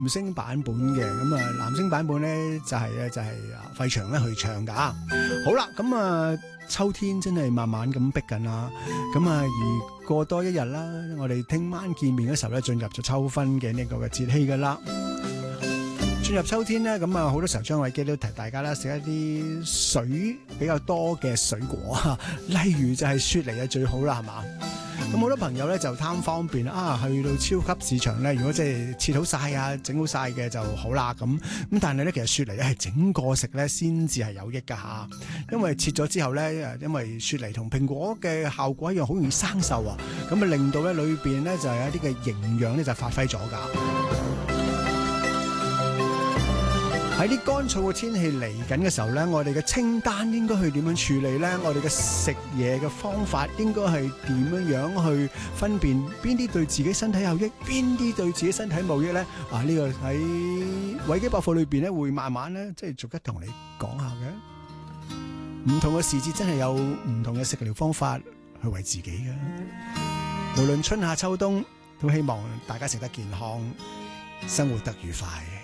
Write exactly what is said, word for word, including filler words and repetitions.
聲版本嘅，咁啊男聲版本咧就係咧就係啊費翔咧去唱噶。好啦，咁啊秋天真係慢慢咁逼緊啦，咁啊而過多一日啦，我哋聽晚見面嘅時候咧，進入咗秋分嘅呢個嘅節氣噶啦。進入秋天咧，咁啊好多時候張偉基都提大家啦，食一啲水比較多嘅水果啊，例如就係雪梨啊最好啦，係嘛？咁好多朋友咧就貪方便啊，去到超級市場咧，如果即係切好晒啊、整好晒嘅就好啦。咁咁但係咧，其實雪梨咧係整個食咧先至係有益噶嚇，因為切咗之後咧，因為雪梨同蘋果嘅效果一樣，好容易生鏽啊，咁啊令到咧裏邊咧就係一啲嘅營養咧就發揮咗㗎。喺啲乾燥嘅天氣嚟緊嘅時候咧，我哋嘅清單應該去點樣處理咧？我哋嘅食嘢嘅方法應該係點樣樣去分辨邊啲對自己身體有益，邊啲對自己身體冇益咧？啊，呢個喺維基百科裏邊咧會慢慢咧即係逐一同你講下嘅。唔同嘅時節真係有唔同嘅食療方法去為自己嘅。無論春夏秋冬，都希望大家食得健康，生活得愉快。